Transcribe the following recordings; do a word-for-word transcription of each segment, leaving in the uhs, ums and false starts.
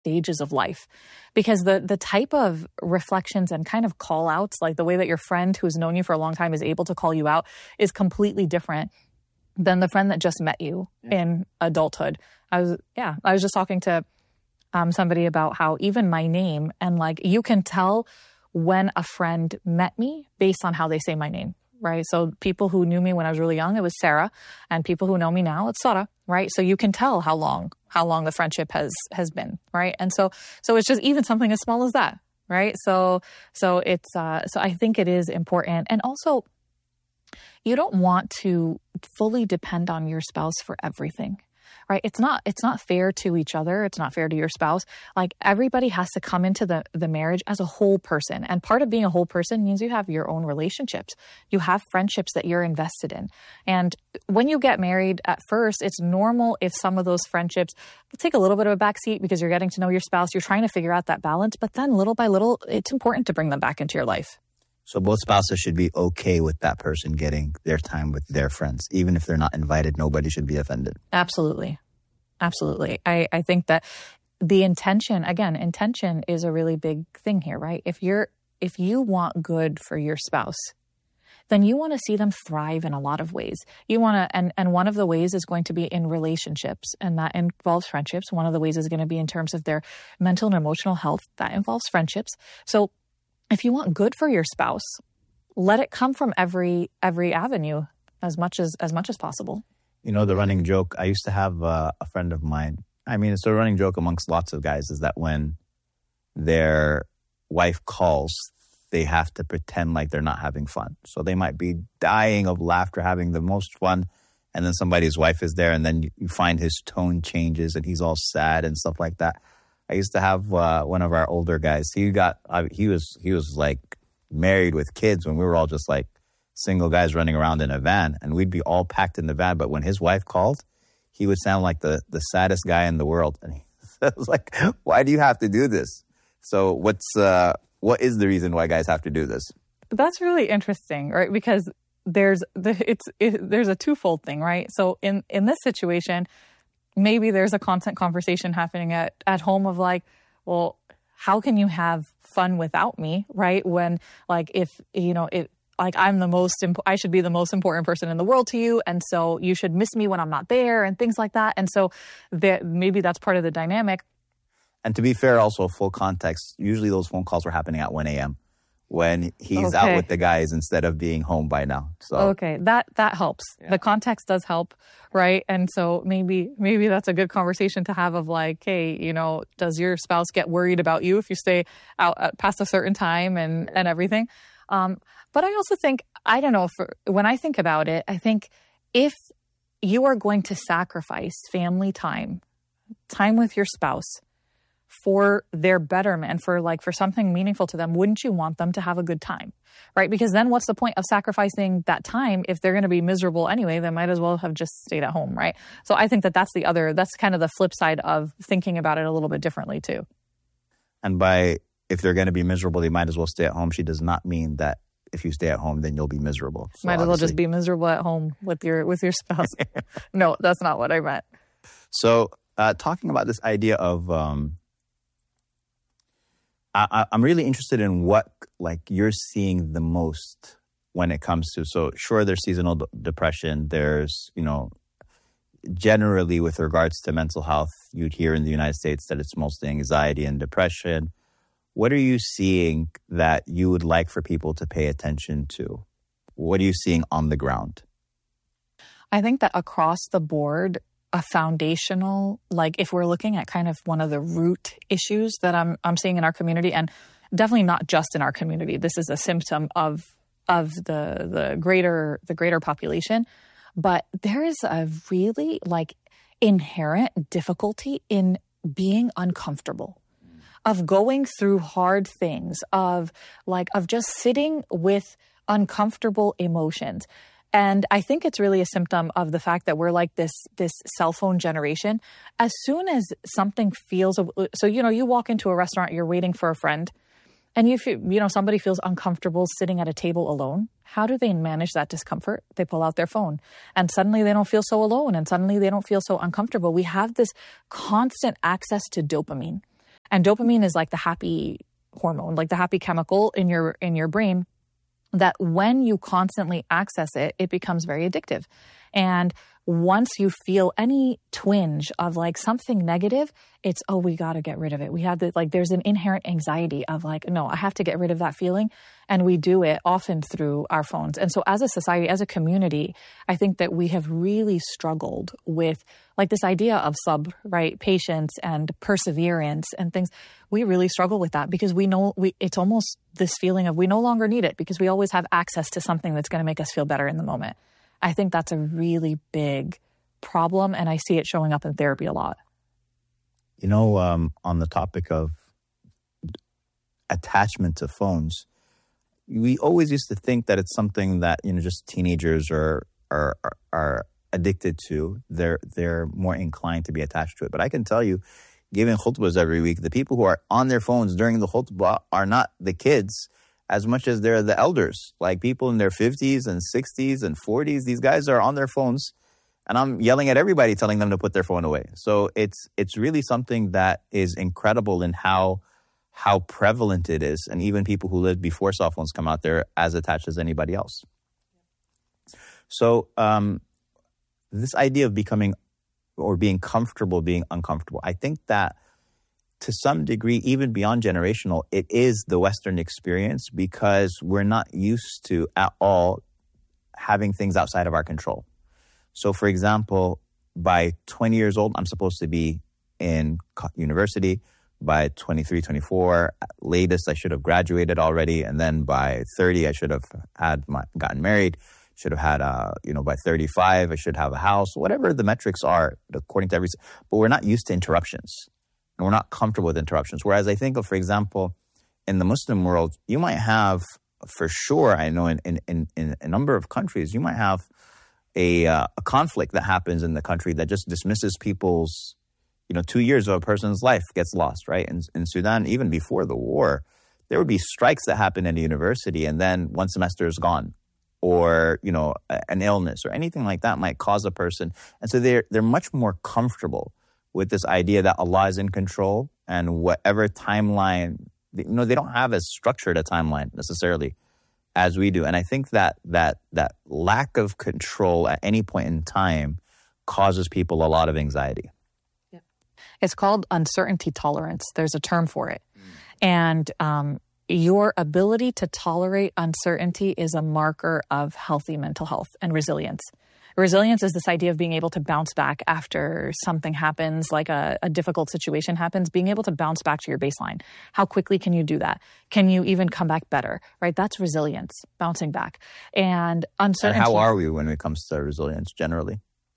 stages of life, because the the type of reflections and kind of call outs, like the way that your friend who's known you for a long time is able to call you out, is completely different than the friend that just met you yeah. in adulthood. I was, yeah, I was just talking to um, somebody about how even my name, and like you can tell when a friend met me based on how they say my name, right? So people who knew me when I was really young, it was Sarah, and people who know me now, it's Sara, right? So you can tell how long, how long the friendship has, has been, right? And so, so it's just even something as small as that, right? So, so it's, uh, so I think it is important. And also, you don't want to fully depend on your spouse for everything, right? It's not, it's not fair to each other. It's not fair to your spouse. Like everybody has to come into the, the marriage as a whole person. And part of being a whole person means you have your own relationships. You have friendships that you're invested in. And when you get married at first, it's normal if some of those friendships take a little bit of a backseat because you're getting to know your spouse. You're trying to figure out that balance, but then little by little, it's important to bring them back into your life. So both spouses should be okay with that person getting their time with their friends. Even if they're not invited, nobody should be offended. Absolutely. Absolutely. I, I think that the intention, again, intention is a really big thing here, right? If you're, if you want good for your spouse, then you want to see them thrive in a lot of ways. You want to, and, and one of the ways is going to be in relationships, and that involves friendships. One of the ways is going to be in terms of their mental and emotional health. That involves friendships. So if you want good for your spouse, let it come from every every avenue as much as as much as possible. You know, the running joke, I used to have uh, a friend of mine. I mean, it's a running joke amongst lots of guys, is that when their wife calls, they have to pretend like they're not having fun. So they might be dying of laughter, having the most fun, and then somebody's wife is there, and then you find his tone changes and he's all sad and stuff like that. I used to have uh, one of our older guys. He got uh, he was he was like married with kids when we were all just like single guys running around in a van, and we'd be all packed in the van. But when his wife called, he would sound like the the saddest guy in the world. And he was like, "Why do you have to do this?" So what's uh, what is the reason why guys have to do this? That's really interesting, right? Because there's the it's it, there's a twofold thing, right? So in in this situation, maybe there's a constant conversation happening at, at home of like, well, how can you have fun without me, right? When like, if, you know, it, like I'm the most, imp- I should be the most important person in the world to you. And so you should miss me when I'm not there and things like that. And so that maybe that's part of the dynamic. And to be fair, also full context, usually those phone calls were happening at one a.m. when he's okay. out with the guys instead of being home by now. So okay, that that helps. Yeah. The context does help, right? And so maybe maybe that's a good conversation to have of like, hey, you know, does your spouse get worried about you if you stay out at past a certain time and and everything? Um, but I also think, I don't know, for when I think about it, I think if you are going to sacrifice family time, time with your spouse, for their betterment and for like for something meaningful to them, wouldn't you want them to have a good time, right? Because then what's the point of sacrificing that time if they're going to be miserable anyway? They might as well have just stayed at home, right? So I think that that's the other, that's kind of the flip side of thinking about it a little bit differently too. And by if they're going to be miserable, they might as well stay at home. She does not mean that if you stay at home, then you'll be miserable. So might as well just be miserable at home with your with your spouse. No, that's not what I meant. So uh, talking about this idea of um, I, I'm really interested in what, like, you're seeing the most when it comes to, so sure, there's seasonal d- depression. There's, you know, generally with regards to mental health, you'd hear in the United States that it's mostly anxiety and depression. What are you seeing that you would like for people to pay attention to? What are you seeing on the ground? I think that across the board, a foundational, like if we're looking at kind of one of the root issues that I'm I'm seeing in our community, and definitely not just in our community, this is a symptom of of the the greater the greater population, but there is a really like inherent difficulty in being uncomfortable, of going through hard things, of like of just sitting with uncomfortable emotions. And I think it's really a symptom of the fact that we're like this this cell phone generation. As soon as something feels, so, you know, you walk into a restaurant, you're waiting for a friend, and you feel, you know, somebody feels uncomfortable sitting at a table alone. How do they manage that discomfort? They pull out their phone, and suddenly they don't feel so alone, and suddenly they don't feel so uncomfortable. We have this constant access to dopamine. And dopamine is like the happy hormone, like the happy chemical in your in your brain, that when you constantly access it, it becomes very addictive. And once you feel any twinge of like something negative, it's, oh, we got to get rid of it. We have the, like, there's an inherent anxiety of like, no, I have to get rid of that feeling. And we do it often through our phones. And so as a society, as a community, I think that we have really struggled with like this idea of sabr, right? Patience and perseverance and things. We really struggle with that because we know we, it's almost this feeling of we no longer need it because we always have access to something that's going to make us feel better in the moment. I think that's a really big problem, and I see it showing up in therapy a lot. You know, um, on the topic of attachment to phones, we always used to think that it's something that, you know, just teenagers are are are, are addicted to. They're they're more inclined to be attached to it. But I can tell you, giving khutbahs every week, the people who are on their phones during the khutbah are not the kids as much as they're the elders, like people in their fifties and sixties and forties. These guys are on their phones, and I'm yelling at everybody, telling them to put their phone away. So it's it's really something that is incredible in how how prevalent it is. And even people who lived before cell phones come out, they're as attached as anybody else. So um, this idea of becoming or being comfortable being uncomfortable, I think that to some degree, even beyond generational, it is the Western experience because we're not used to at all having things outside of our control. So for example, by twenty years old, I'm supposed to be in university. By twenty-three, twenty-four, latest, I should have graduated already. And then by thirty, I should have had my, gotten married. Should have had, uh, you know, by thirty-five, I should have a house. Whatever the metrics are, according to every. But we're not used to interruptions. And we're not comfortable with interruptions. Whereas I think of, for example, in the Muslim world, you might have, for sure, I know in, in, in, in a number of countries, you might have a, uh, a conflict that happens in the country that just dismisses people's, you know, two years of a person's life gets lost, right? In, in Sudan, even before the war, there would be strikes that happen in a university and then one semester is gone. Or, you know, an illness or anything like that might cause a person. And so they're, they're much more comfortable with this idea that Allah is in control and whatever timeline, you know, they don't have as structured a timeline necessarily as we do. And I think that that that lack of control at any point in time causes people a lot of anxiety. Yeah. It's called uncertainty tolerance. There's a term for it. Mm. And um, your ability to tolerate uncertainty is a marker of healthy mental health and resilience. Resilience is this idea of being able to bounce back after something happens, like a, a difficult situation happens, being able to bounce back to your baseline. How quickly can you do that? Can you even come back better, right? That's resilience, bouncing back. And uncertainty. And how are we when it comes to resilience generally?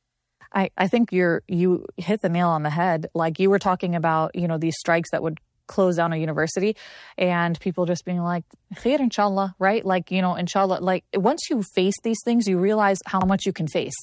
I, I think you're, you hit the nail on the head. Like you were talking about, you know, these strikes that would close down a university and people just being like, khair, inshallah, right? Like, you know, inshallah, like once you face these things, you realize how much you can face.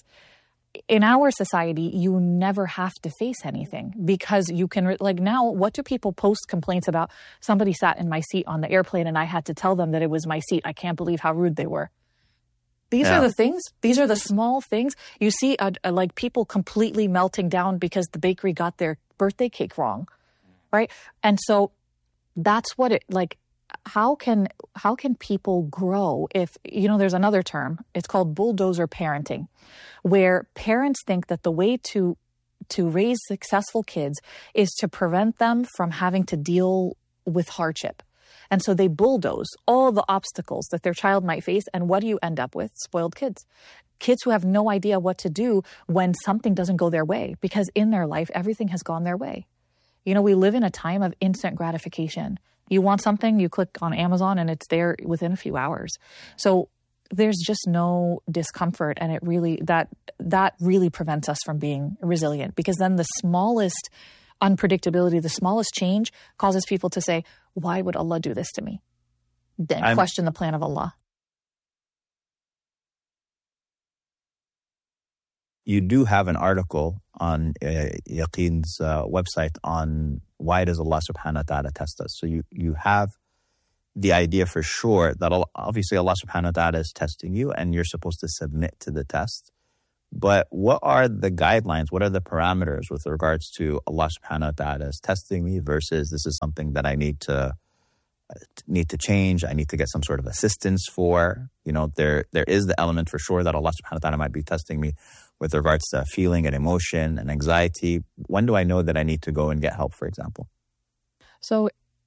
In our society, you never have to face anything because you can, like now, what do people post complaints about? Somebody sat in my seat on the airplane and I had to tell them that it was my seat. I can't believe how rude they were. These yeah. are the things, these are the small things. You see uh, uh, like people completely melting down because the bakery got their birthday cake wrong. Right. And so that's what it like. How can how can people grow if, you know, there's another term. It's called bulldozer parenting, where parents think that the way to to raise successful kids is to prevent them from having to deal with hardship. And so they bulldoze all the obstacles that their child might face. And what do you end up with? Spoiled kids. Kids who have no idea what to do when something doesn't go their way, because in their life, everything has gone their way. You know, we live in a time of instant gratification. You want something, you click on Amazon and it's there within a few hours. So there's just no discomfort, and it really, that that really prevents us from being resilient, because then the smallest unpredictability, the smallest change causes people to say, why would Allah do this to me? Then I'm- question the plan of Allah. You do have an article on uh, Yaqeen's uh, website on why does Allah subhanahu wa ta'ala test us. So you, you have the idea for sure that Allah, obviously Allah subhanahu wa ta'ala is testing you and you're supposed to submit to the test. But what are the guidelines? What are the parameters with regards to Allah subhanahu wa ta'ala is testing me versus this is something that I need to need to change, I need to get some sort of assistance for? You know, there there is the element for sure that Allah subhanahu wa ta'ala might be testing me with regards to feeling and emotion and anxiety. When do I know that I need to go and get help, for example? So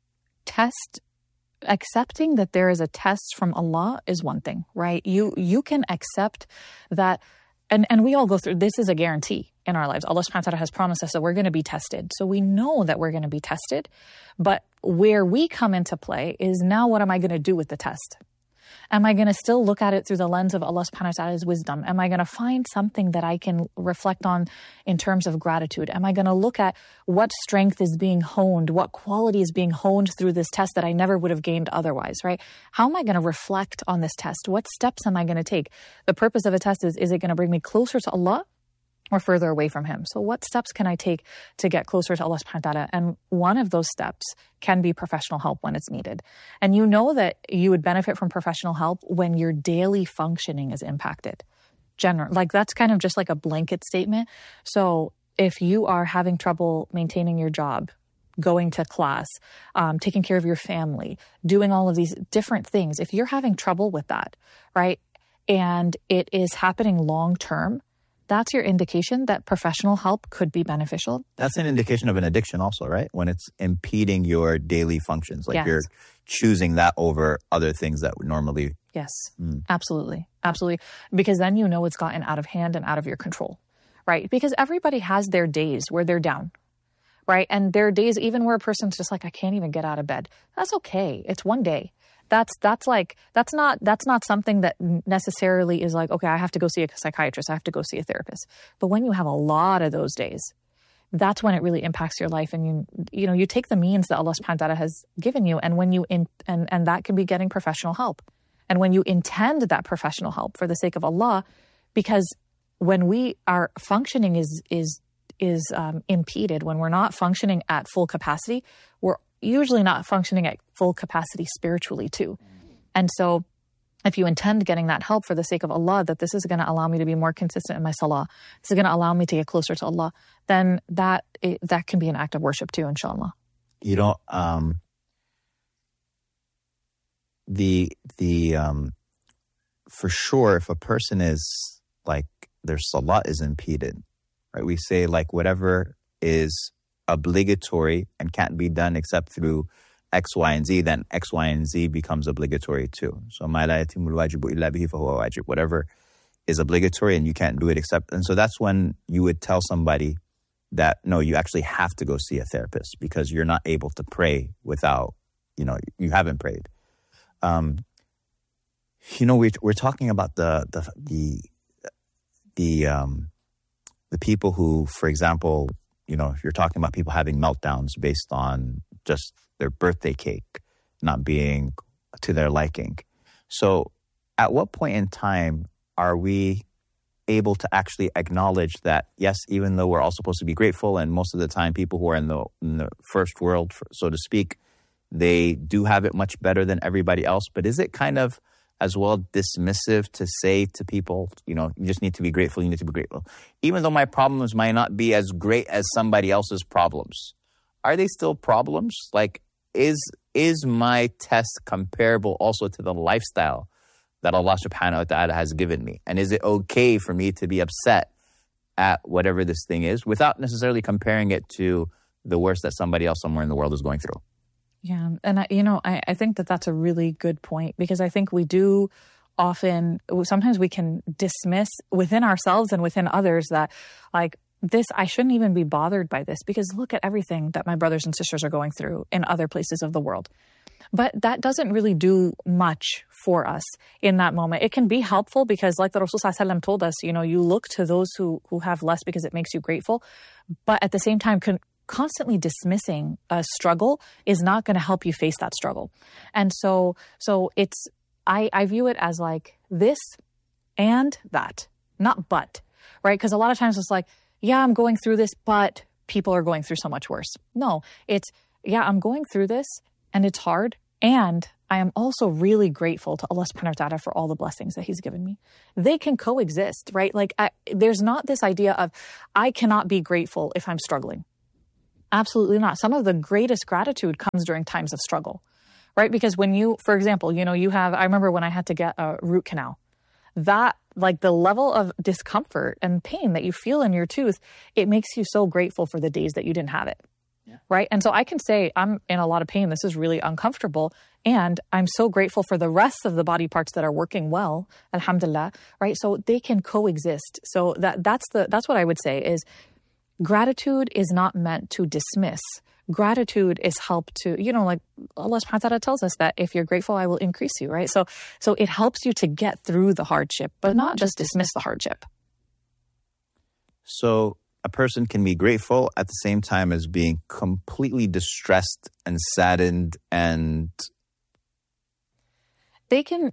test accepting that there is a test from Allah is one thing, right? You you can accept that. And and we all go through, this is a guarantee in our lives. Allah subhanahu wa ta'ala has promised us that we're going to be tested. So we know that we're going to be tested. But where we come into play is now what am I going to do with the test? Am I going to still look at it through the lens of Allah subhanahu wa ta'ala's wisdom? Am I going to find something that I can reflect on in terms of gratitude? Am I going to look at what strength is being honed, what quality is being honed through this test that I never would have gained otherwise, right? How am I going to reflect on this test? What steps am I going to take? The purpose of a test is, is it going to bring me closer to Allah or further away from Him? So what steps can I take to get closer to Allah subhanahu wa ta'ala? And one of those steps can be professional help when it's needed. And you know that you would benefit from professional help when your daily functioning is impacted. General, like that's kind of just like a blanket statement. So if you are having trouble maintaining your job, going to class, um, taking care of your family, doing all of these different things, if you're having trouble with that, right, and it is happening long term, that's your indication that professional help could be beneficial. That's an indication of an addiction also, right? When it's impeding your daily functions, like yes. you're choosing that over other things that would normally... Yes, mm. absolutely. Absolutely. Because then you know it's gotten out of hand and out of your control, right? Because everybody has their days where they're down, right? And there are days even where a person's just like, I can't even get out of bed. That's okay. It's one day. That's that's like that's not that's not something that necessarily is like, okay, I have to go see a psychiatrist, I have to go see a therapist. But when you have a lot of those days, that's when it really impacts your life. And you you know, you take the means that Allah subhanahu wa ta'ala has given you, and when you in, and and that can be getting professional help. And when you intend that professional help for the sake of Allah, because when we are functioning is is is um, impeded, when we're not functioning at full capacity, we're usually not functioning at full capacity spiritually too. And so if you intend getting that help for the sake of Allah, that this is going to allow me to be more consistent in my salah, this is going to allow me to get closer to Allah, then that it, that can be an act of worship too, inshallah. You know, um, the, the, um, for sure, if a person is like, their salah is impeded, right? We say like whatever is obligatory and can't be done except through X, Y, and Z, then X, Y, and Z becomes obligatory too. So whatever is obligatory and you can't do it except, and so that's when you would tell somebody that, no, you actually have to go see a therapist because you're not able to pray without, you know, you haven't prayed. Um, you know, we, we're talking about the, the, the, the, um, the people who, for example, you know, if you're talking about people having meltdowns based on just their birthday cake not being to their liking. So at what point in time are we able to actually acknowledge that, yes, even though we're all supposed to be grateful, and most of the time people who are in the, in the first world, so to speak, they do have it much better than everybody else, but is it kind of as well dismissive to say to people, you know, you just need to be grateful, you need to be grateful. Even though my problems might not be as great as somebody else's problems, are they still problems? Like, is is my test comparable also to the lifestyle that Allah subhanahu wa ta'ala has given me? And is it okay for me to be upset at whatever this thing is without necessarily comparing it to the worst that somebody else somewhere in the world is going through? Yeah. And, I, you know, I, I think that that's a really good point, because I think we do often, sometimes we can dismiss within ourselves and within others that, like, this, I shouldn't even be bothered by this because look at everything that my brothers and sisters are going through in other places of the world. But that doesn't really do much for us in that moment. It can be helpful because, like the Rasul Sallallahu Alaihi Wasallam told us, you know, you look to those who, who have less because it makes you grateful. But at the same time, con- constantly dismissing a struggle is not going to help you face that struggle. And so, so it's, I, I view it as like this and that, not but, right? Because a lot of times it's like, yeah, I'm going through this, but people are going through so much worse. No, it's, yeah, I'm going through this and it's hard And I am also really grateful to Allah subhanahu wa ta'ala for all the blessings that he's given me. They can coexist, right? Like I, there's not this idea of I cannot be grateful if I'm struggling. Absolutely not. Some of the greatest gratitude comes during times of struggle, right? Because when you, for example, you know, you have, I remember when I had to get a root canal, that like the level of discomfort and pain that you feel in your tooth, it makes you so grateful for the days that you didn't have it. Yeah. Right. And so I can say I'm in a lot of pain. This is really uncomfortable. And I'm so grateful for the rest of the body parts that are working well. Alhamdulillah. Right. So they can coexist. So that that's the that's what I would say is gratitude is not meant to dismiss. Gratitude is help to, you know, like Allah subhanahu wa ta'ala tells us that if you're grateful, I will increase you, right? So so it helps you to get through the hardship, but not just dismiss the hardship. So a person can be grateful at the same time as being completely distressed and saddened, and they can,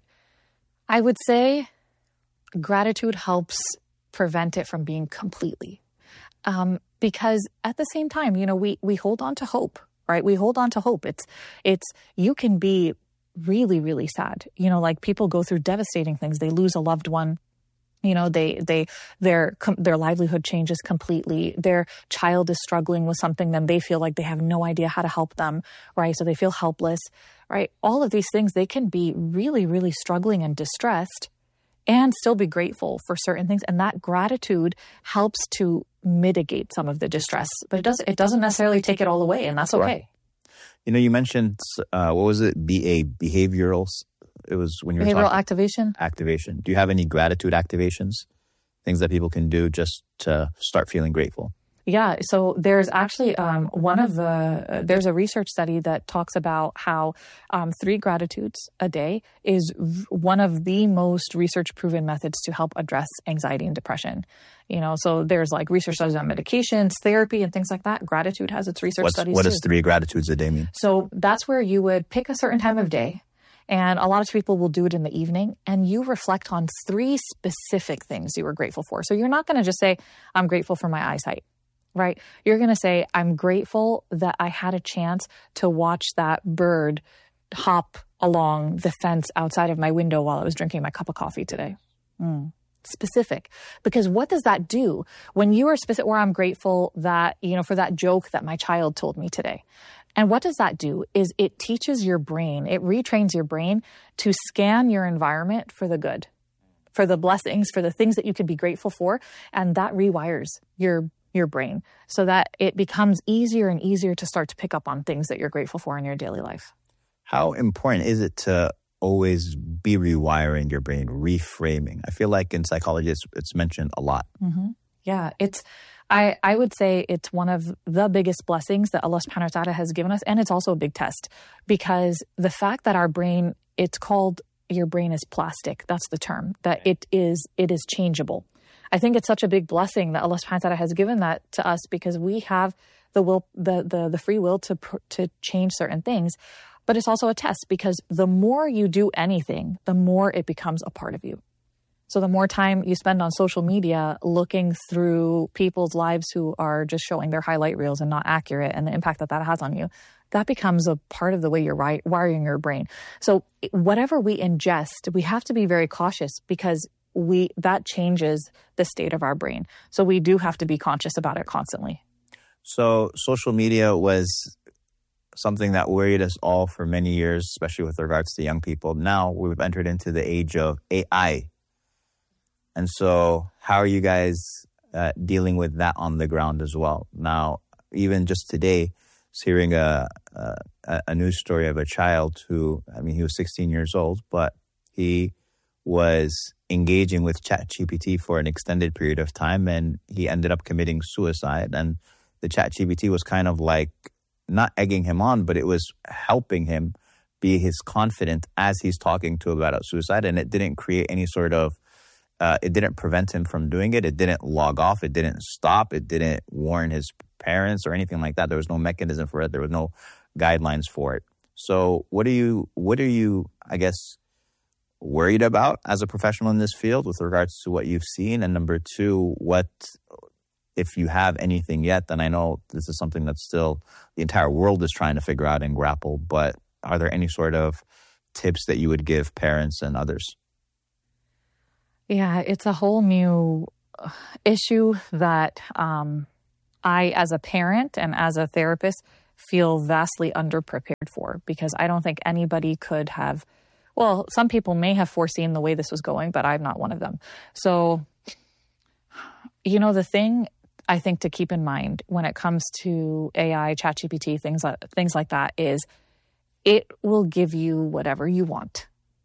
I would say gratitude helps prevent it from being completely. Um, because at the same time, you know, we, we hold on to hope, right? We hold on to hope. It's, it's, you can be really, really sad. You know, like people go through devastating things. They lose a loved one. You know, they, they, their, their livelihood changes completely. Their child is struggling with something, then they feel like they have no idea how to help them, right? So they feel helpless, right? All of these things, they can be really, really struggling and distressed and still be grateful for certain things. And that gratitude helps to mitigate some of the distress, but it doesn't, it doesn't necessarily take it all away, and that's okay. Right. You know, you mentioned, uh, what was it? B A, behavioral, it was when you were Behavioral talking, activation. Activation. Do you have any gratitude activations? Things that people can do just to start feeling grateful? Yeah. So there's actually um, one of the, uh, there's a research study that talks about how um, three gratitudes a day is v- one of the most research proven methods to help address anxiety and depression. You know, so there's like research studies on medications, therapy, and things like that. Gratitude has its research What's, studies What too. does three gratitudes a day mean? So that's where you would pick a certain time of day. And a lot of people will do it in the evening, and you reflect on three specific things you were grateful for. So you're not going to just say, I'm grateful for my eyesight, right? You're going to say, I'm grateful that I had a chance to watch that bird hop along the fence outside of my window while I was drinking my cup of coffee today. Mm. Specific. Because what does that do when you are specific, or I'm grateful that, you know, for that joke that my child told me today. And what does that do is it teaches your brain, it retrains your brain to scan your environment for the good, for the blessings, for the things that you can be grateful for. And that rewires your your brain so that it becomes easier and easier to start to pick up on things that you're grateful for in your daily life. How important is it to always be rewiring your brain, reframing? I feel like in psychology, it's, it's mentioned a lot. Mm-hmm. Yeah, it's, I, I would say it's one of the biggest blessings that Allah subhanahu wa ta'ala has given us. And it's also a big test because the fact that our brain, it's called, your brain is plastic. That's the term, that it is, it is changeable. I think it's such a big blessing that Allah subhanahu wa ta'ala has given that to us because we have the will, the, the, the free will to, to change certain things. But it's also a test because the more you do anything, the more it becomes a part of you. So the more time you spend on social media looking through people's lives who are just showing their highlight reels and not accurate, and the impact that that has on you, that becomes a part of the way you're ri- wiring your brain. So whatever we ingest, we have to be very cautious because we that changes the state of our brain. So we do have to be conscious about it constantly. So social media was something that worried us all for many years, especially with regards to young people. Now we've entered into the age of A I. And so how are you guys uh, dealing with that on the ground as well? Now, even just today, I was hearing a, a, a news story of a child who, I mean, he was sixteen years old, but he was engaging with ChatGPT for an extended period of time, and he ended up committing suicide. And the ChatGPT was kind of like not egging him on, but it was helping him be his confident as he's talking to about suicide. And it didn't create any sort of, uh, it didn't prevent him from doing it. It didn't log off. It didn't stop. It didn't warn his parents or anything like that. There was no mechanism for it. There was no guidelines for it. So what are you, what are you, I guess, worried about as a professional in this field with regards to what you've seen? And number two, what, if you have anything yet, then I know this is something that still the entire world is trying to figure out and grapple, but are there any sort of tips that you would give parents and others? Yeah, it's a whole new issue that um, I, as a parent and as a therapist, feel vastly underprepared for, because I don't think anybody could have, well, some people may have foreseen the way this was going, but I'm not one of them. So, you know, the thing I think to keep in mind when it comes to A I, ChatGPT, things like, things like that is it will give you whatever you want.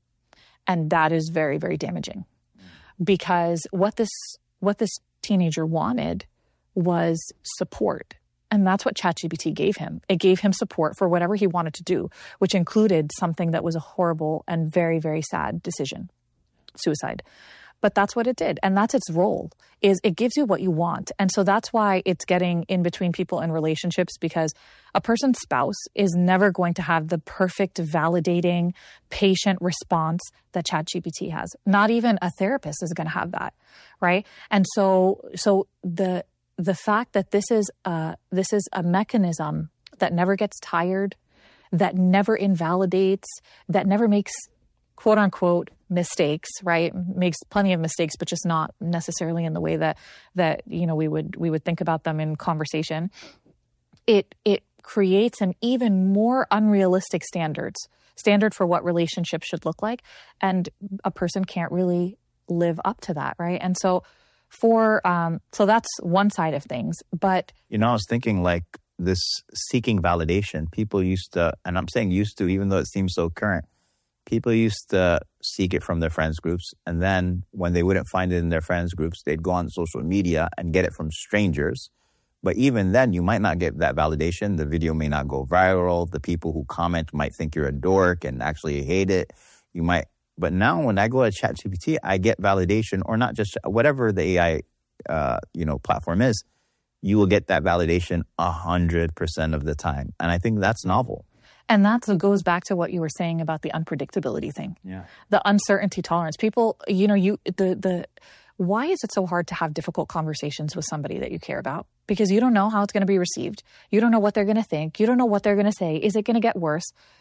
And that is very, very damaging, because what this what this teenager wanted was support. And that's what ChatGPT gave him. It gave him support for whatever he wanted to do, which included something that was a horrible and very, very sad decision, suicide. But that's what it did. And that's its role, is it gives you what you want. And so that's why it's getting in between people in relationships, because a person's spouse is never going to have the perfect, validating, patient response that ChatGPT has. Not even a therapist is going to have that, right? And so, so the the fact that this is a, this is a mechanism that never gets tired, that never invalidates, that never makes quote unquote mistakes, right? Makes plenty of mistakes, but just not necessarily in the way that, that, you know, we would, we would think about them in conversation. It, it creates an even more unrealistic standards, standard for what relationships should look like. And a person can't really live up to that, right? And so for, um, so that's one side of things, but. You know, I was thinking like this seeking validation, people used to, and I'm saying used to, even though it seems so current, people used to seek it from their friends groups. And then when they wouldn't find it in their friends groups, they'd go on social media and get it from strangers. But even then, you might not get that validation. The video may not go viral. The people who comment might think you're a dork and actually hate it. You might. But now when I go to ChatGPT, I get validation, or not just whatever the A I, uh, you know, platform is. You will get that validation a hundred percent of the time. And I think that's novel. And that goes back to what you were saying about the unpredictability thing. Yeah. The uncertainty tolerance. People, you know, you the the why is it so hard to have difficult conversations with somebody that you care about? Because you don't know how it's going to be received. You don't know what they're going to think. You don't know what they're going to say. Is it going to get worse?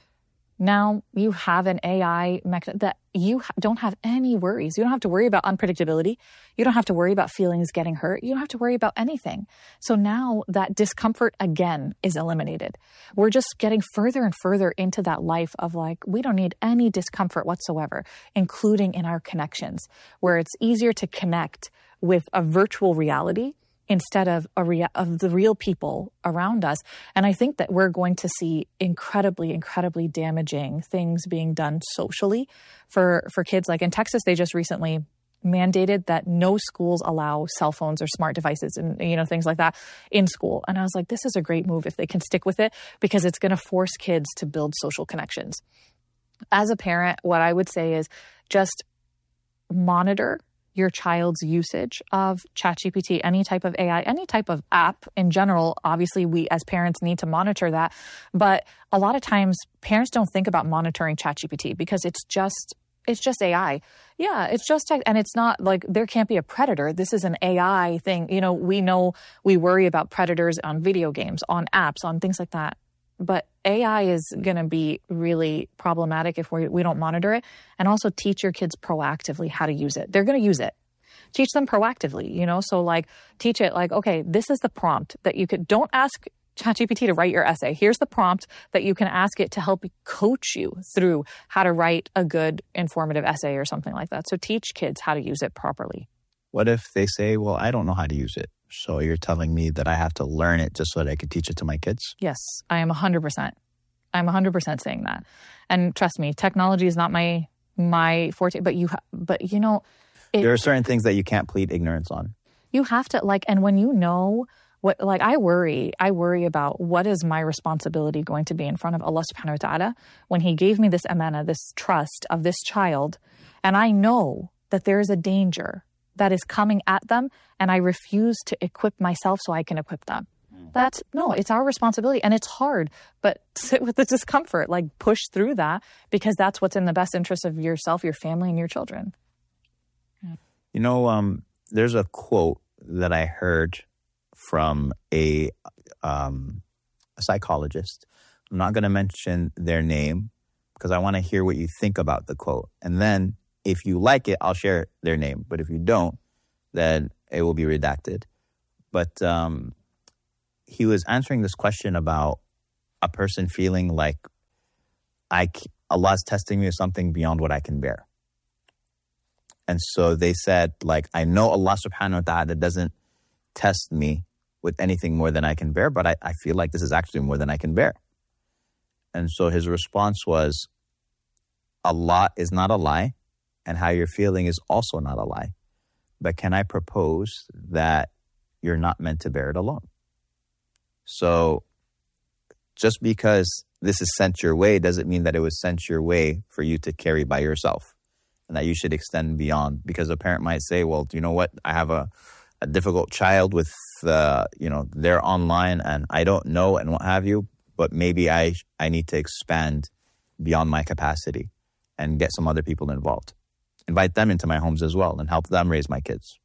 Now you have an A I mechanism that you don't have any worries. You don't have to worry about unpredictability. You don't have to worry about feelings getting hurt. You don't have to worry about anything. So now that discomfort again is eliminated. We're just getting further and further into that life of like, we don't need any discomfort whatsoever, including in our connections, where it's easier to connect with a virtual reality instead of a rea- of the real people around us. And I think that we're going to see incredibly, incredibly damaging things being done socially for, for kids. Like in Texas, they just recently mandated that no schools allow cell phones or smart devices and, you know, things like that in school. And I was like, this is a great move if they can stick with it, because it's going to force kids to build social connections. As a parent, what I would say is just monitor your child's usage of ChatGPT, any type of A I, any type of app in general. Obviously, we as parents need to monitor that. But a lot of times parents don't think about monitoring ChatGPT because it's just it's just A I. Yeah, it's just tech, and it's not like there can't be a predator. This is an A I thing. You know, we know we worry about predators on video games, on apps, on things like that. But A I is going to be really problematic if we, we don't monitor it. And also teach your kids proactively how to use it. They're going to use it. Teach them proactively, you know? So like teach it like, okay, this is the prompt that you could, don't ask ChatGPT to write your essay. Here's the prompt that you can ask it to help coach you through how to write a good informative essay or something like that. So teach kids how to use it properly. What if they say, well, I don't know how to use it? So you're telling me that I have to learn it just so that I can teach it to my kids? Yes, I am one hundred percent. I'm one hundred percent saying that. And trust me, technology is not my my forte, but you ha- but you know, it, there are certain things that you can't plead ignorance on. You have to like, and when you know what, like I worry, I worry about what is my responsibility going to be in front of Allah subhanahu wa ta'ala when he gave me this amana, this trust of this child, and I know that there is a danger that is coming at them, and I refuse to equip myself so I can equip them. That's, no, it's our responsibility, and it's hard, but sit with the discomfort, like push through that, because that's what's in the best interest of yourself, your family, and your children. Yeah. You know, um, there's a quote that I heard from a, um, a psychologist I'm not going to mention their name because I want to hear what you think about the quote. And then if you like it, I'll share their name. But if you don't, then it will be redacted. But um, he was answering this question about a person feeling like I, Allah's testing me with something beyond what I can bear. And so they said, like, I know Allah subhanahu wa ta'ala doesn't test me with anything more than I can bear, but I, I feel like this is actually more than I can bear. And so his response was, Allah is not a lie, and how you're feeling is also not a lie. But can I propose that you're not meant to bear it alone? So just because this is sent your way doesn't mean that it was sent your way for you to carry by yourself, and that you should extend beyond. Because a parent might say, well, you know what? I have a, a difficult child with, uh, you know, they're online and I don't know and what have you, but maybe I I need to expand beyond my capacity and get some other people involved. Invite them into my homes as well and help them raise my kids.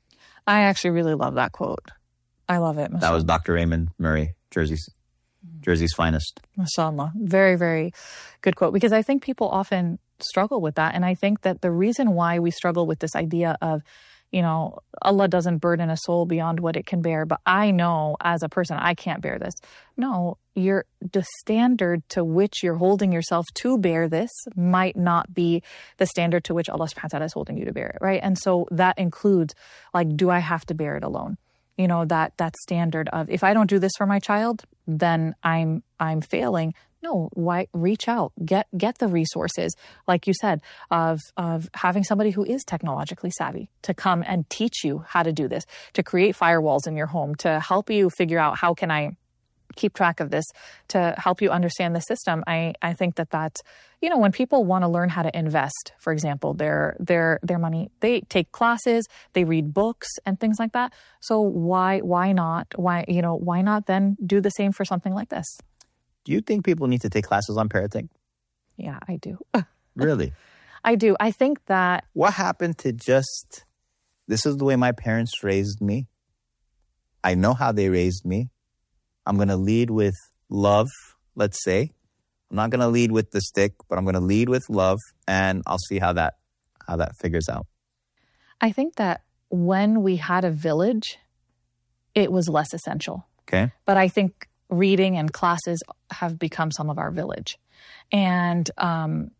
I actually really love that quote. I love it. That was Doctor Raymond Murray, Jersey's, Jersey's finest. MashaAllah. Very, very good quote. Because I think people often struggle with that. And I think that the reason why we struggle with this idea of, you know, Allah doesn't burden a soul beyond what it can bear, but I know as a person, I can't bear this. No, you're, the standard to which you're holding yourself to bear this might not be the standard to which Allah subhanahu wa ta'ala is holding you to bear it, right? And so that includes, like, do I have to bear it alone? You know, that that standard of, if I don't do this for my child, then I'm I'm failing. No, why reach out, get get the resources, like you said, of of having somebody who is technologically savvy to come and teach you how to do this, to create firewalls in your home, to help you figure out how can I keep track of this, to help you understand the system. I, I think that that's, you know, when people want to learn how to invest, for example, their their their money, they take classes, they read books and things like that. So why why not? Why, you know, why not then do the same for something like this? Do you think people need to take classes on parenting? Yeah, I do. Really? I do. I think that... What happened to just, this is the way my parents raised me. I know how they raised me. I'm going to lead with love, let's say. I'm not going to lead with the stick, but I'm going to lead with love, and I'll see how that how that figures out. I think that when we had a village, it was less essential. Okay. But I think reading and classes have become some of our village. And um,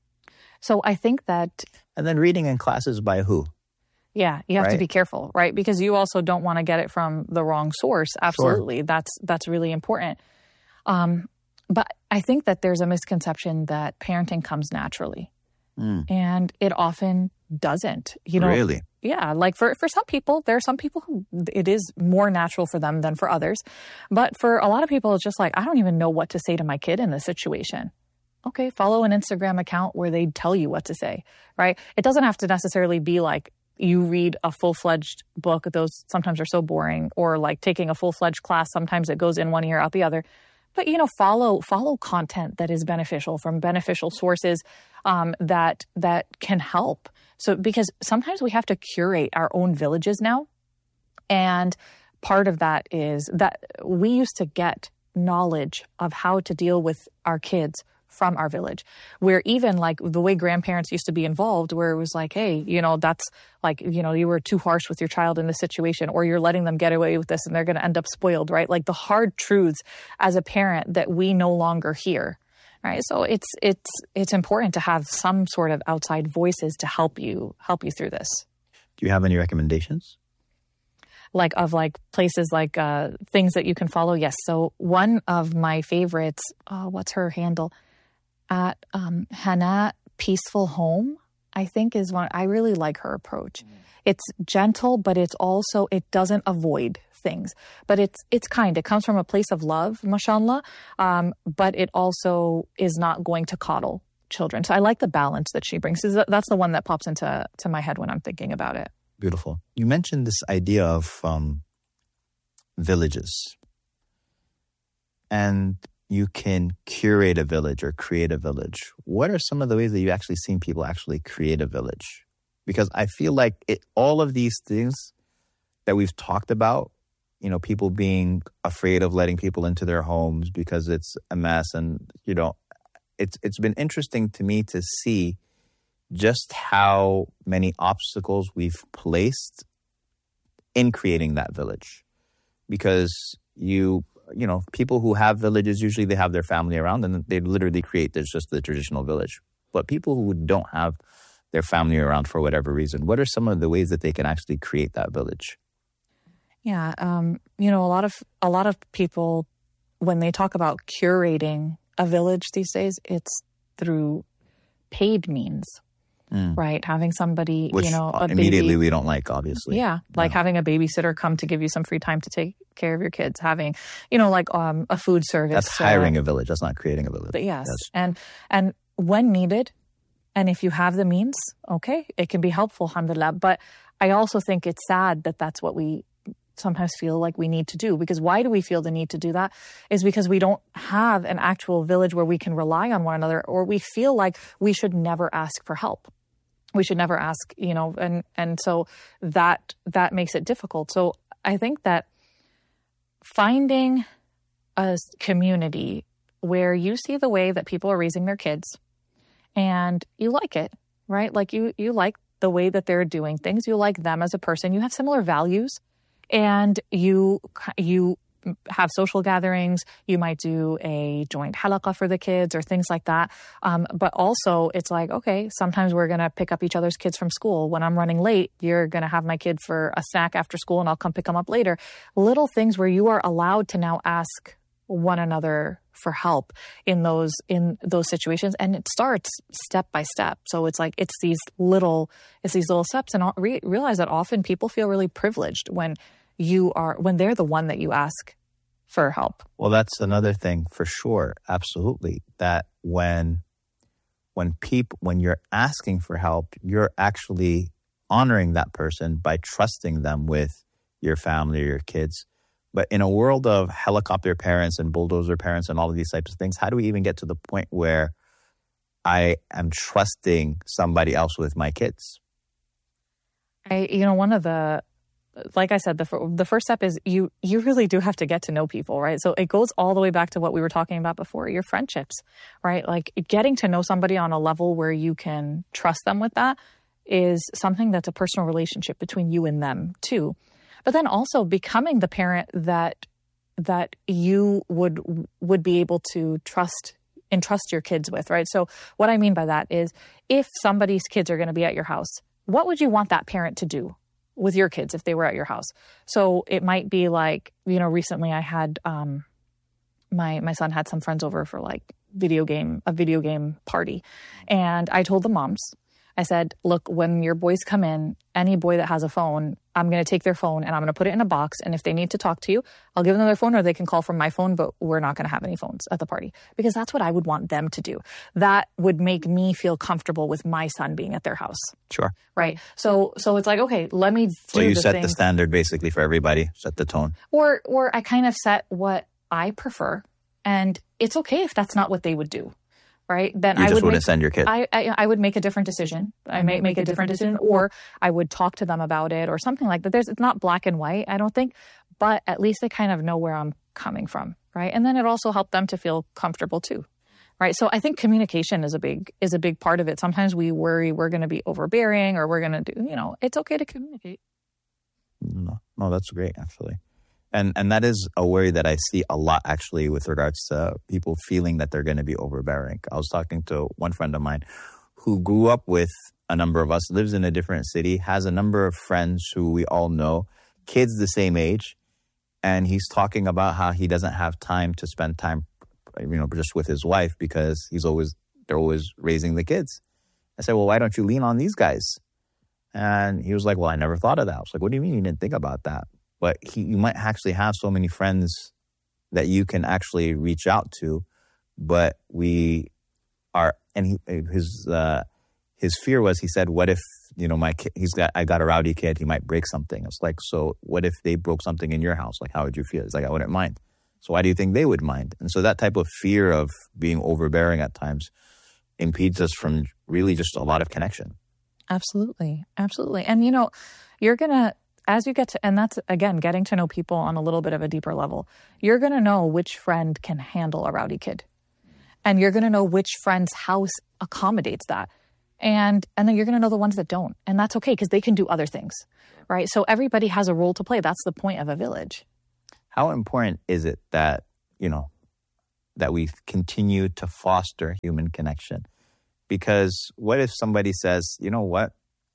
so I think that... And then reading and classes by who? Yeah, you have right? to be careful, right? Because you also don't want to get it from the wrong source. Absolutely. Sure. That's that's really important. Um, but I think that there's a misconception that parenting comes naturally. Mm. And it often doesn't. You know, really? Yeah. Like for, for some people, there are some people who it is more natural for them than for others. But for a lot of people, it's just like, I don't even know what to say to my kid in this situation. Okay, follow an Instagram account where they tell you what to say, right? It doesn't have to necessarily be like you read a full-fledged book. Those sometimes are so boring. Or like taking a full-fledged class. Sometimes it goes in one ear, out the other. But, you know, follow follow content that is beneficial from beneficial sources um, that that can help. So because sometimes we have to curate our own villages now. And part of that is that we used to get knowledge of how to deal with our kids from our village, where even like the way grandparents used to be involved, where it was like, hey, you know, that's like, you know, you were too harsh with your child in this situation, or you're letting them get away with this and they're going to end up spoiled, right? Like the hard truths as a parent that we no longer hear, right? So it's, it's, it's important to have some sort of outside voices to help you, help you through this. Do you have any recommendations? Like of like places like uh, things that you can follow? Yes. So one of my favorites, oh, what's her handle? At um, Hannah Peaceful Home, I think is one. I really like her approach. Mm. It's gentle, but it's also, it doesn't avoid things. But it's it's kind. It comes from a place of love, mashallah, um, but it also is not going to coddle children. So I like the balance that she brings. That's the one that pops into to my head when I'm thinking about it. Beautiful. You mentioned this idea of um, villages. And you can curate a village or create a village. What are some of the ways that you've actually seen people actually create a village? Because I feel like it, all of these things that we've talked about you know, people being afraid of letting people into their homes because it's a mess. And, you know, it's it's been interesting to me to see just how many obstacles we've placed in creating that village. Because you, you know, people who have villages, usually they have their family around and they literally create this just the traditional village. But people who don't have their family around for whatever reason, what are some of the ways that they can actually create that village? Yeah, um, you know, a lot of a lot of people, when they talk about curating a village these days, it's through paid means, mm. right? Having somebody, Which you know, a immediately baby, we don't like, obviously. Yeah, like no. having a babysitter come to give you some free time to take care of your kids. Having, you know, like um, a food service. That's hiring uh, a village. That's not creating a village. But yes, That's... and and when needed, and if you have the means, okay, it can be helpful, alhamdulillah. But I also think it's sad that that's what we sometimes feel like we need to do. Because why do we feel the need to do that? Is because we don't have an actual village where we can rely on one another, or we feel like we should never ask for help. We should never ask, you know, and, and so that, that makes it difficult. So I think that finding a community where you see the way that people are raising their kids and you like it, right? Like you, you like the way that they're doing things. You like them as a person. You have similar values. And you you have social gatherings. You might do a joint halaqah for the kids or things like that. Um, but also, it's like, okay, sometimes we're going to pick up each other's kids from school. When I'm running late, you're going to have my kid for a snack after school, and I'll come pick them up later. Little things where you are allowed to now ask one another for help in those in those situations, and it starts step by step. So it's like it's these little it's these little steps, and re- realize that often people feel really privileged when. You are when they're the one that you ask for help. Well, that's another thing for sure. Absolutely. That when when people when you're asking for help, you're actually honoring that person by trusting them with your family or your kids. But in a world of helicopter parents and bulldozer parents and all of these types of things, how do we even get to the point where I am trusting somebody else with my kids? I you know one of the Like I said, the the first step is you you really do have to get to know people, right? So it goes all the way back to what we were talking about before, your friendships, right? Like getting to know somebody on a level where you can trust them with that is something that's a personal relationship between you and them too. But then also becoming the parent that that you would would be able to trust entrust your kids with, right? So what I mean by that is if somebody's kids are going to be at your house, what would you want that parent to do with your kids if they were at your house? So it might be like, you know, recently I had, um, my, my son had some friends over for like video game, a video game party. And I told the moms, I said, look, when your boys come in, any boy that has a phone, I'm going to take their phone and I'm going to put it in a box. And if they need to talk to you, I'll give them their phone or they can call from my phone, but we're not going to have any phones at the party because that's what I would want them to do. That would make me feel comfortable with my son being at their house. Sure. Right. So, so it's like, okay, let me do So you the set thing. the standard basically for everybody, set the tone. Or, or I kind of set what I prefer, and it's okay if that's not what they would do. Right. Then you I just would wouldn't make, send your kid. I, I I would make a different decision. I may make a different decision, or I would talk to them about it, or something like that. There's it's not black and white, I don't think, but at least they kind of know where I'm coming from, right? And then it also helped them to feel comfortable too, right? So I think communication is a big is a big part of it. Sometimes we worry we're going to be overbearing, or we're going to do, you know, it's okay to communicate. No, no, that's great actually. And and that is a worry that I see a lot actually with regards to people feeling that they're going to be overbearing. I was talking to one friend of mine who grew up with a number of us, lives in a different city, has a number of friends who we all know, kids the same age. And he's talking about how he doesn't have time to spend time, you know, just with his wife because he's always, they're always raising the kids. I said, well, why don't you lean on these guys? And he was like, well, I never thought of that. I was like, what do you mean you didn't think about that? But he, you might actually have so many friends that you can actually reach out to, but we are, and he, his, uh, his fear was, he said, what if, you know, my kid, he's got, I got a rowdy kid, he might break something. It's like, so what if they broke something in your house? Like, how would you feel? It's like, I wouldn't mind. So why do you think they would mind? And so that type of fear of being overbearing at times impedes us from really just a lot of connection. Absolutely. Absolutely. And, you know, you're going to, as you get to, and that's, again, getting to know people on a little bit of a deeper level, you're going to know which friend can handle a rowdy kid. And you're going to know which friend's house accommodates that. And and then you're going to know the ones that don't. And that's okay because they can do other things, right? So everybody has a role to play. That's the point of a village. How important is it that, you know, that we continue to foster human connection? Because what if somebody says, you know what?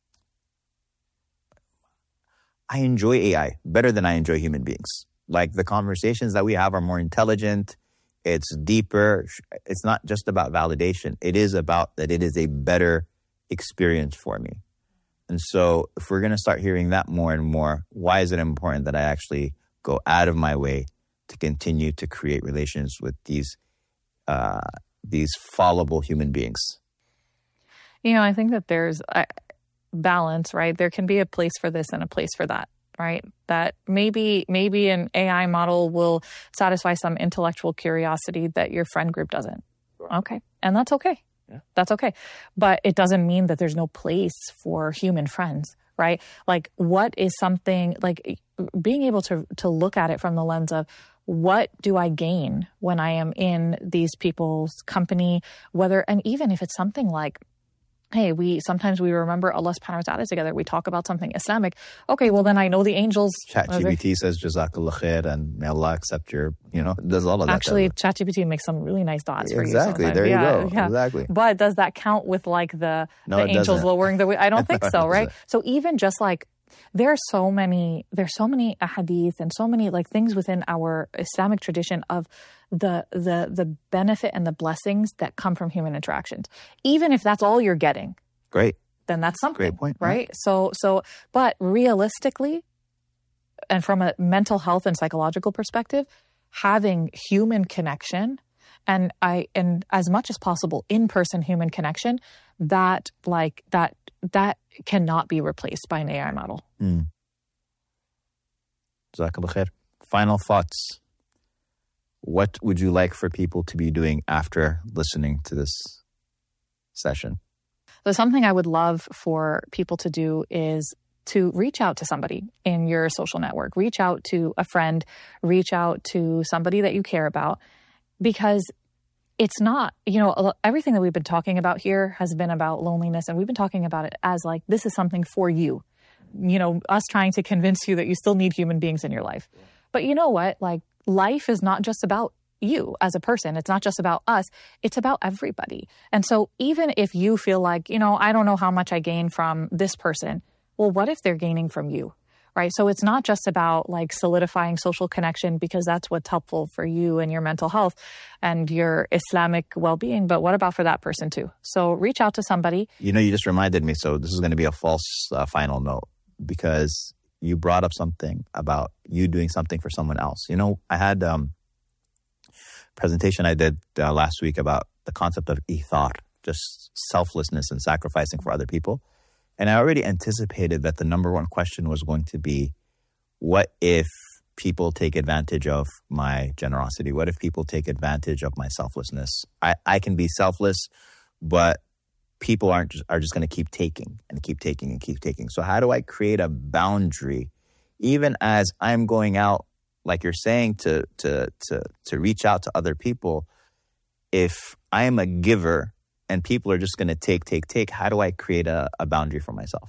I enjoy A I better than I enjoy human beings. Like the conversations that we have are more intelligent. It's deeper. It's not just about validation. It is about that it is a better experience for me. And so if we're going to start hearing that more and more, why is it important that I actually go out of my way to continue to create relations with these uh, these fallible human beings? You know, I think that there's a balance, right? There can be a place for this and a place for that, right? That maybe maybe an A I model will satisfy some intellectual curiosity that your friend group doesn't. Sure. Okay. And that's okay. Yeah. That's okay. But it doesn't mean that there's no place for human friends, right? Like what is something, like being able to to look at it from the lens of what do I gain when I am in these people's company, whether, and even if it's something like, hey, we sometimes we remember Allah subhanahu wa ta'ala together. We talk about something Islamic. Okay, well then I know the angels. ChatGPT says Jazakallah khair and may Allah accept your, you know, does all of that. Actually, ChatGPT makes some really nice dots for exactly. you. Exactly. There you yeah, go. Yeah. Exactly. But does that count with like the, no, the angels doesn't. lowering the, I don't think no, so, right? So even just like, there are so many, there's so many ahadith and so many like things within our Islamic tradition of the the the benefit and the blessings that come from human interactions. Even if that's all you're getting. Great. Then that's something. Great point. Right? Yeah. So so but realistically, and from a mental health and psychological perspective, having human connection and I and as much as possible in-person human connection, that like that that cannot be replaced by an A I model. Mm. Jazakallah khair. Final thoughts. What would you like for people to be doing after listening to this session? So something I would love for people to do is to reach out to somebody in your social network. Reach out to a friend. Reach out to somebody that you care about. Because it's not, you know, everything that we've been talking about here has been about loneliness. And we've been talking about it as like, this is something for you. You know, us trying to convince you that you still need human beings in your life. But you know what? Like, life is not just about you as a person. It's not just about us. It's about everybody. And so even if you feel like, you know, I don't know how much I gain from this person, well, what if they're gaining from you? Right? So it's not just about like solidifying social connection because that's what's helpful for you and your mental health and your Islamic well-being, but what about for that person too? So reach out to somebody. You know, you just reminded me, so this is going to be a false uh, final note because you brought up something about you doing something for someone else. You know, I had um, a presentation I did uh, last week about the concept of ithar, just selflessness and sacrificing for other people. And I already anticipated that the number one question was going to be, what if people take advantage of my generosity? What if people take advantage of my selflessness? I, I can be selfless, but people aren't just, are just going to keep taking and keep taking and keep taking. So how do I create a boundary, even as I'm going out, like you're saying, to to to to reach out to other people? If I am a giver and people are just going to take, take, take, how do I create a, a boundary for myself?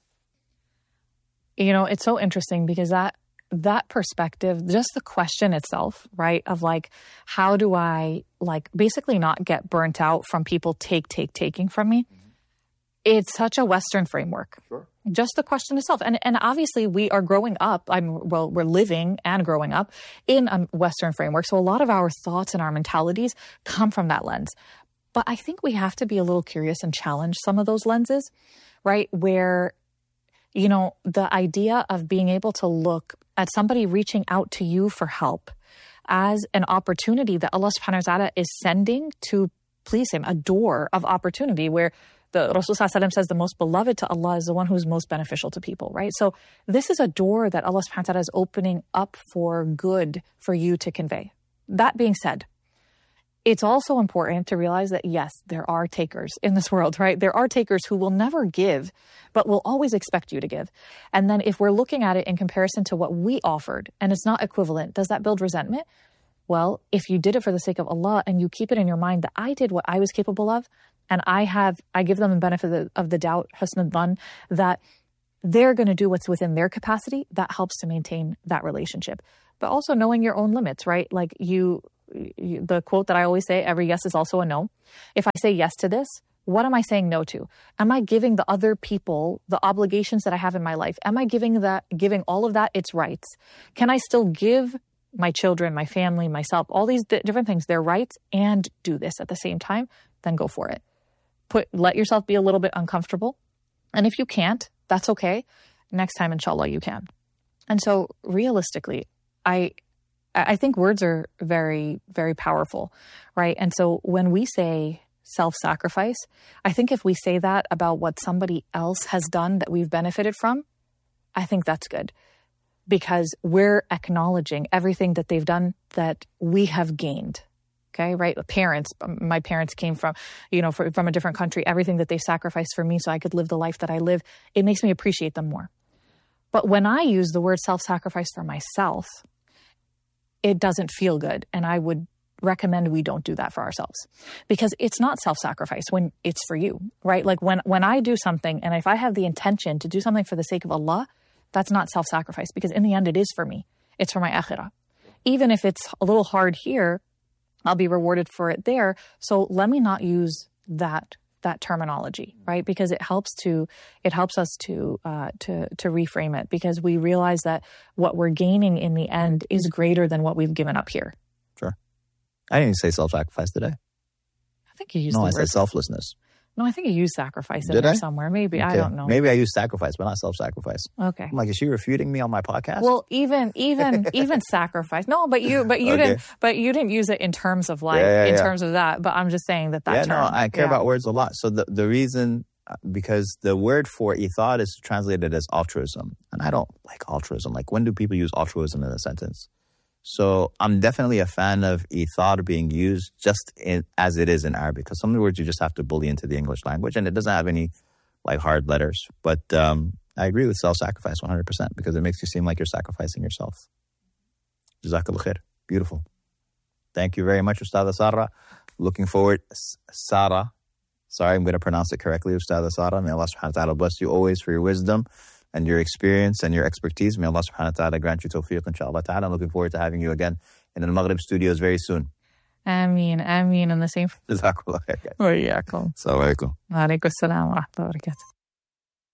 You know, it's so interesting because that that perspective, just the question itself, right, of like, how do I like basically not get burnt out from people take, take, taking from me? Mm-hmm. It's such a Western framework. Sure. Just the question itself. And and obviously we are growing up, I'm well, we're living and growing up in a Western framework. So a lot of our thoughts and our mentalities come from that lens. But I think we have to be a little curious and challenge some of those lenses, right? Where, you know, the idea of being able to look at somebody reaching out to you for help as an opportunity that Allah subhanahu wa ta'ala is sending to please him, a door of opportunity where the Rasul sallallahu alaihi wasallam says the most beloved to Allah is the one who's most beneficial to people, right? So this is a door that Allah subhanahu wa ta'ala is opening up for good for you to convey. That being said, it's also important to realize that, yes, there are takers in this world, right? There are takers who will never give, but will always expect you to give. And then if we're looking at it in comparison to what we offered and it's not equivalent, does that build resentment? Well, if you did it for the sake of Allah and you keep it in your mind that I did what I was capable of, and I have, I give them the benefit of the, of the doubt, husn al-dhan, that they're going to do what's within their capacity, that helps to maintain that relationship. But also knowing your own limits, right? Like you, you, the quote that I always say, every yes is also a no. If I say yes to this, what am I saying no to? Am I giving the other people the obligations that I have in my life? Am I giving that, giving all of that its rights? Can I still give my children, my family, myself, all these different things, their rights, and do this at the same time? Then go for it. Put, let yourself be a little bit uncomfortable. And if you can't, that's okay. Next time, inshallah, you can. And so realistically, I, I think words are very, very powerful, right? And so when we say self-sacrifice, I think if we say that about what somebody else has done that we've benefited from, I think that's good. Because we're acknowledging everything that they've done that we have gained. Okay, right? Parents, my parents came from, you know, from a different country. Everything that they sacrificed for me so I could live the life that I live, it makes me appreciate them more. But when I use the word self-sacrifice for myself, it doesn't feel good. And I would recommend we don't do that for ourselves, because it's not self-sacrifice when it's for you, right? Like when, when I do something, and if I have the intention to do something for the sake of Allah, that's not self-sacrifice, because in the end, it is for me. It's for my akhirah. Even if it's a little hard here, I'll be rewarded for it there. So let me not use that that terminology, right? Because it helps to it helps us to uh, to to reframe it, because we realize that what we're gaining in the end is greater than what we've given up here. Sure. I didn't even say self-sacrifice today. I think you used no, the I word. said selflessness. No, I think you used sacrifice in Did there I? somewhere. Maybe. Okay. I don't know. Maybe I used sacrifice, but not self-sacrifice. Okay. I'm like, is she refuting me on my podcast? Well, even even even sacrifice. No, but you but you Okay. didn't but you didn't use it in terms of like Yeah, yeah, in yeah. terms of that. But I'm just saying that that yeah, term. no, I care yeah. about words a lot. So the, the reason, uh, because the word for ithad is translated as altruism. And I don't like altruism. Like, when do people use altruism in a sentence? So I'm definitely a fan of ithad being used just in, as it is in Arabic. Because some of the words you just have to bully into the English language, and it doesn't have any like hard letters. But um, I agree with self-sacrifice one hundred percent, because it makes you seem like you're sacrificing yourself. Jazakallah khair. Beautiful. Thank you very much, Ustada Sarah. Looking forward, Sarah. Sorry, I'm going to pronounce it correctly, Ustada Sarah. May Allah subhanahu wa ta'ala bless you always for your wisdom and your experience and your expertise. May Allah subhanahu wa ta'ala grant you tawfiq, inshallah ta'ala. I'm looking forward to having you again in the Maghrib studios very soon. Ameen, ameen, and the same. Jazakallah khair, guys. Wa iyyakum. Assalamu alaikum. Wa alaikum assalam wa rahmatullahi wa barakatuh.